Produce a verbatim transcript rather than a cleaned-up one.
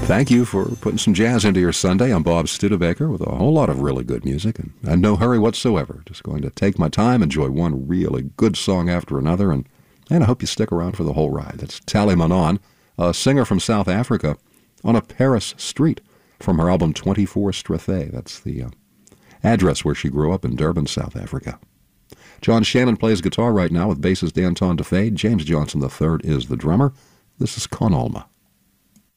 Thank you for putting some jazz into your Sunday. I'm Bob Studebaker with a whole lot of really good music, and, and no hurry whatsoever. Just going to take my time, enjoy one really good song after another, and, and I hope you stick around for the whole ride. That's Tally Manon, a singer from South Africa, on a Paris street from her album twenty-four Strathay. That's the uh, address where she grew up in Durban, South Africa. John Shannon plays guitar right now with bassist Anton DeFade. James Johnson the third is the drummer. This is Con Alma.